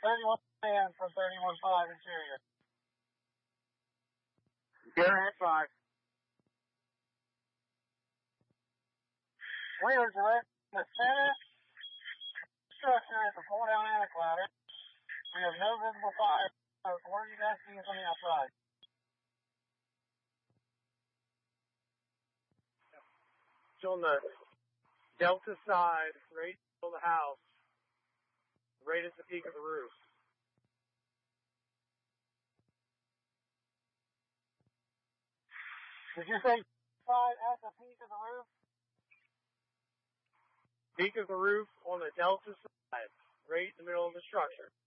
31 man from 31.5 interior. Garrett 5. We are directing the center structure at the pull down anti-clouder. We have no visible fire. Where are you guys seeing from the outside? It's on the delta side, right on the house, right at the peak of the roof. Did you say side at the peak of the roof? Peak of the roof on the delta side, right in the middle of the structure.